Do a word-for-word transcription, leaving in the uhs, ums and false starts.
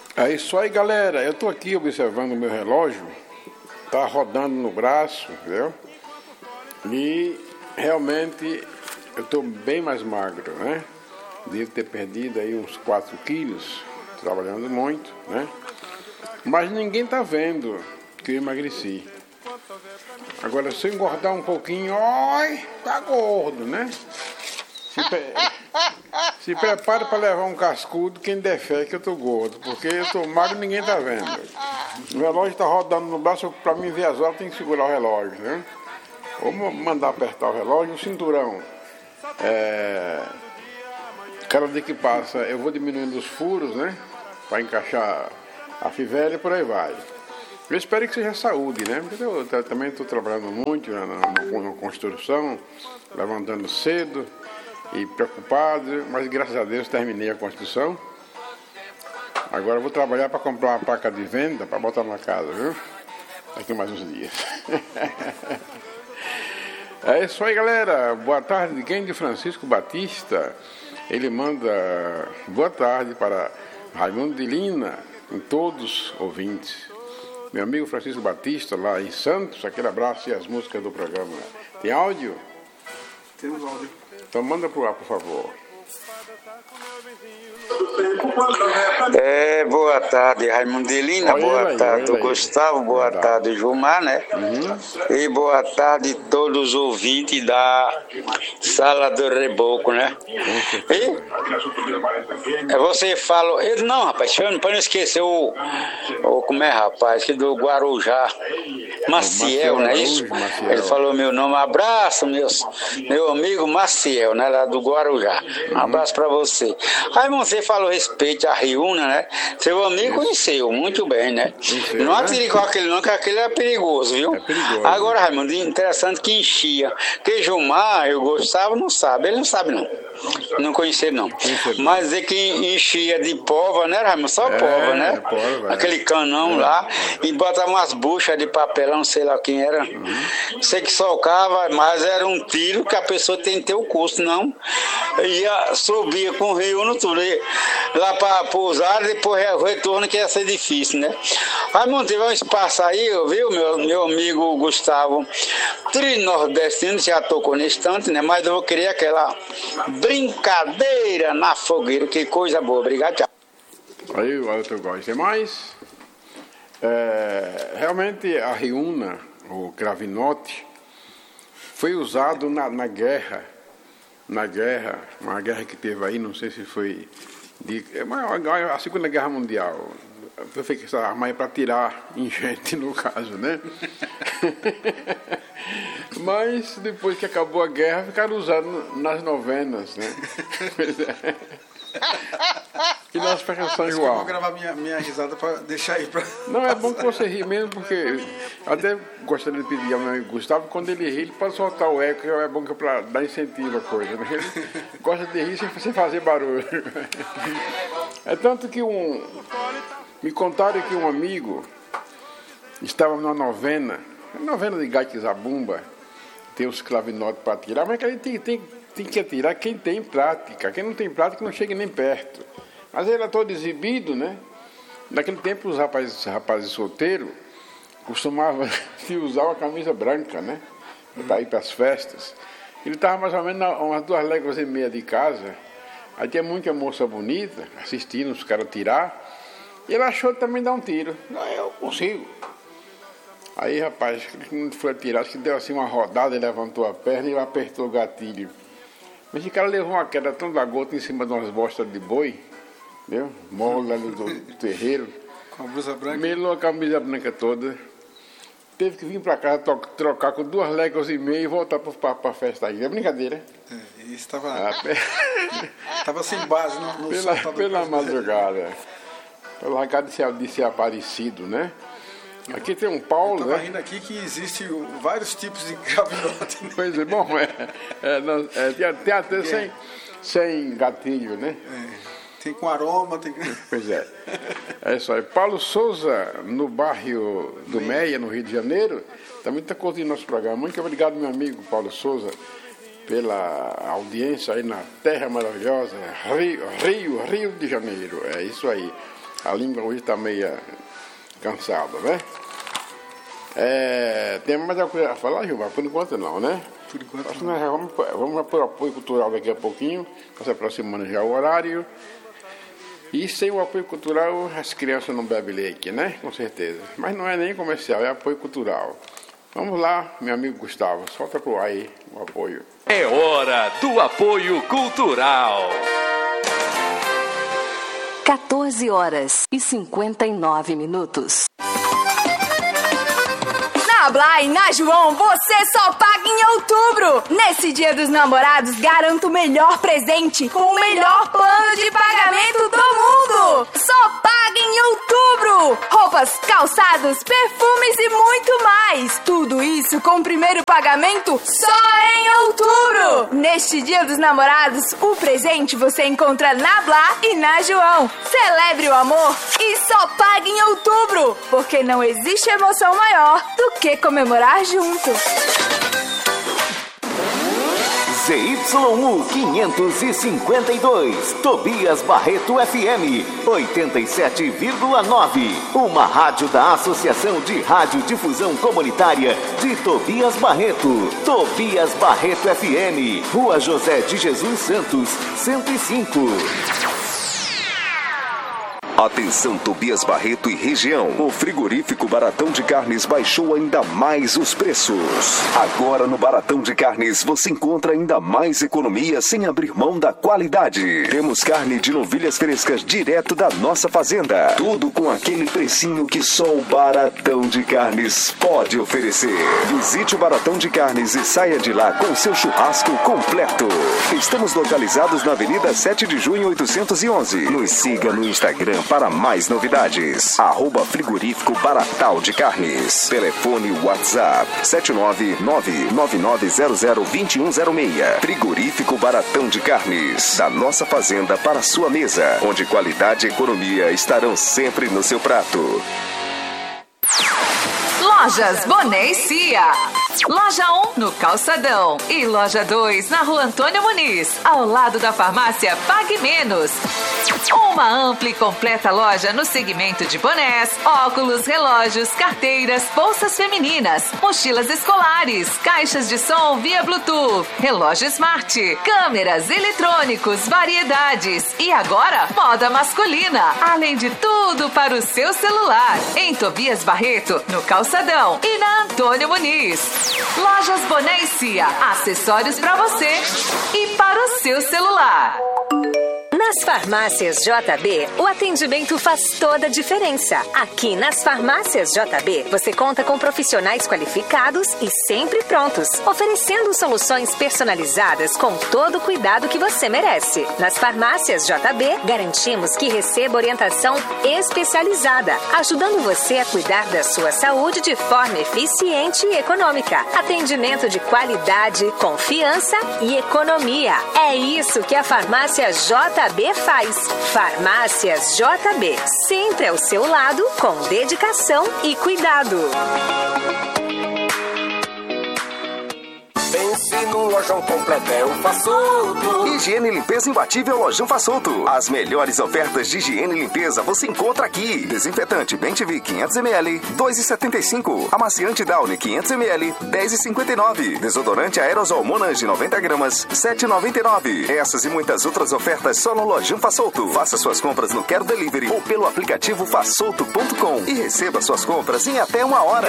É isso aí, galera. Eu tô aqui observando o meu relógio. Tá rodando no braço, entendeu? E realmente eu tô bem mais magro, né? Devo ter perdido aí uns quatro quilos, trabalhando muito, né? Mas ninguém tá vendo que eu emagreci. Agora, se eu engordar um pouquinho, oi, tá gordo, né? Se, pre... se prepare para levar um cascudo, quem der fé que eu tô gordo, porque eu tô magro e ninguém tá vendo. O relógio tá rodando no braço, para mim ver as horas tem que segurar o relógio, né? Ou mandar apertar o relógio, o cinturão. É... Cada dia que passa, eu vou diminuindo os furos, né? Para encaixar a fivela e por aí vai. Eu espero que seja saúde, né? Porque eu, eu também estou trabalhando muito na, na, na construção, levantando cedo e preocupado, mas graças a Deus terminei a construção. Agora eu vou trabalhar para comprar uma placa de venda para botar na casa, viu? Daqui mais uns dias. É isso aí, galera. Boa tarde. Quem de Francisco Batista? Ele manda boa tarde para Raimundo de Lina, em todos os ouvintes. Meu amigo Francisco Batista, lá em Santos, aquele abraço e as músicas do programa. Tem áudio? Temos áudio. Então manda pro ar, por favor. É, boa tarde, Raimundo de Lina, Olha boa aí, tarde, olha aí. Gustavo, boa Boa tarde, Gilmar, né? Uhum. E boa tarde a todos os ouvintes da Sala do Reboco, né? E você falou, ele não, rapaz, para não esquecer o, o, como é, rapaz, que do Guarujá, Maciel, não é isso? Maciel. Ele falou meu nome, abraço, meus, meu amigo Maciel, né, lá do Guarujá, um abraço pra você. Aí você falou a respeito à Riúna, né? Seu amigo conheceu muito bem, né? Conheceu, Não né? atire com aquele não, que aquele é perigoso, viu? É perigoso. Agora, Raimundo, interessante que enchia. Que Gilmar, eu gostava, não sabe. Ele não sabe, não. Não conhecia, não. Conheceu. Mas dizer que enchia de pova, né, Raimundo? Só É, pova, né? pova, é. Aquele canão É. lá. E botava umas buchas de papelão, sei lá quem era. Uhum. Sei que socava, mas era um tiro que a pessoa tem que ter o custo, não. Ia, subia com o rio no tudo. E lá para pousar, depois o retorno que ia ser difícil, né? Raimundo, teve um espaço aí, viu, meu, meu amigo Gustavo, tri-nordestino, já tocou nesse instante, né? Mas eu vou querer aquela brincadeira na fogueira, que coisa boa. Obrigado, tchau. Aí o outro gosta. Tem mais? É, realmente a Riúna, o cravinote, foi usado na, na guerra, na guerra, uma guerra que teve aí, não sei se foi de, a Segunda Guerra Mundial. Eu fiquei essa arma aí para tirar gente, no caso, né? Mas depois que acabou a guerra, ficaram usando nas novenas, né? E nas festas São João. Eu vou gravar minha, minha risada para deixar aí para. Não, é bom que você ri mesmo, porque até gostaria de pedir ao meu amigo Gustavo, quando ele ri, ele pode soltar o eco, é bom que é para dar incentivo à coisa. Né? Ele gosta de rir sem fazer barulho. É tanto que um. Me contaram que um amigo estava numa novena, novena de Gai Zabumba, tem os clavinotes para atirar, mas que a gente tem, tem, tem que atirar quem tem prática. Quem não tem prática não chega nem perto. Mas ele era todo exibido, né? Naquele tempo os rapazes, os rapazes solteiros costumavam usar uma camisa branca, né? Para ir para as festas. Ele estava mais ou menos a umas duas léguas e meia de casa. Aí tinha muita moça bonita assistindo os caras tirar. E ele achou também dar um tiro. Não, eu consigo. Aí, rapaz, quando foi atirar, acho que deu assim uma rodada, ele levantou a perna e apertou o gatilho. Mas esse cara levou uma queda tão da gota em cima de umas bostas de boi, entendeu? Mola do, do terreiro. Com a blusa branca. Melou a camisa branca toda. Teve que vir para casa to- trocar com duas léguas e meia e voltar para a festa aí. É brincadeira. É, e estava Ah, estava sem base no, no pela soltador pela brasileiro. madrugada. Pela largada de ser, de ser aparecido, né? Aqui tem um Paulo, Estava né? rindo aqui que existe vários tipos de cravinote. Né? Pois é, bom, é, é, não, é tem, tem até sem, sem gatilho, né? É, tem com aroma, tem. Pois é. É isso aí. Paulo Souza, no bairro do Meia, no Rio de Janeiro, também está curtindo nosso programa. Muito obrigado, meu amigo Paulo Souza, pela audiência aí na terra maravilhosa, Rio, Rio, Rio de Janeiro. É isso aí. A língua hoje está meio cansada, né? É, tem mais alguma coisa a falar, Gilmar? Por enquanto não, né? Por enquanto Acho que nós vamos, vamos para o apoio cultural daqui a pouquinho, nós se aproximando já o horário. E sem o apoio cultural, as crianças não bebem leite, né? Com certeza. Mas não é nem comercial, é apoio cultural. Vamos lá, meu amigo Gustavo, solta pro ar aí o apoio. É hora do apoio cultural. quatorze horas e cinquenta e nove minutos. Na Blá e na João, você só paga em outubro. Nesse Dia dos Namorados, garanta o melhor presente com o melhor plano de pagamento do mundo. Só paga em outubro. Roupas, calçados, perfumes e muito mais. Tudo isso com o primeiro pagamento só em outubro. Neste Dia dos Namorados, o presente você encontra na Blá e na João. Celebre o amor e só paga em outubro, porque não existe emoção maior do que comemorar junto. Z Y U quinhentos e cinquenta e dois, Tobias Barreto F M oitenta e sete vírgula nove, uma rádio da Associação de Radiodifusão Comunitária de Tobias Barreto. Tobias Barreto F M, Rua José de Jesus Santos, cento e cinco. Atenção Tobias Barreto e região. O frigorífico Baratão de Carnes baixou ainda mais os preços. Agora no Baratão de Carnes você encontra ainda mais economia sem abrir mão da qualidade. Temos carne de novilhas frescas direto da nossa fazenda. Tudo com aquele precinho que só o Baratão de Carnes pode oferecer. Visite o Baratão de Carnes e saia de lá com seu churrasco completo. Estamos localizados na Avenida sete de junho oitocentos e onze. Nos siga no Instagram para mais novidades. Arroba Frigorífico Baratal de Carnes. Telefone WhatsApp sete nove nove nove nove zero zero dois um zero seis. Frigorífico Baratão de Carnes. Da nossa fazenda para a sua mesa, onde qualidade e economia estarão sempre no seu prato. Lojas Boné e Cia. Loja um no Calçadão e Loja dois na Rua Antônio Muniz, ao lado da farmácia Pague Menos. Uma ampla e completa loja no segmento de bonés, óculos, relógios, carteiras, bolsas femininas, mochilas escolares, caixas de som via Bluetooth, relógio smart, câmeras, eletrônicos, variedades e agora moda masculina, além de tudo para o seu celular. Em Tobias Barreto, no Calçadão e na Antônio Muniz. Lojas Boné e Cia, acessórios para você e para o seu celular. Nas farmácias J B, o atendimento faz toda a diferença. Aqui nas farmácias J B, você conta com profissionais qualificados e sempre prontos, oferecendo soluções personalizadas com todo o cuidado que você merece. Nas farmácias J B, garantimos que receba orientação especializada, ajudando você a cuidar da sua saúde de forma eficiente e econômica. Atendimento de qualidade, confiança e economia. É isso que a farmácia J B faz. Farmácias J B, sempre ao seu lado, com dedicação e cuidado. Pense num lojão completo, é o Façolto. Higiene e limpeza imbatível Lojão Façolto. As melhores ofertas de higiene e limpeza você encontra aqui. Desinfetante Bem-Te-Vi quinhentos mililitros, dois reais e setenta e cinco centavos. Amaciante Downy quinhentos mililitros, dez reais e cinquenta e nove centavos. Desodorante Aerosol Monange noventa gramas, sete reais e noventa e nove centavos. Essas e muitas outras ofertas só no Lojão Façolto. Faça suas compras no Quero Delivery ou pelo aplicativo façolto ponto com e receba suas compras em até uma hora.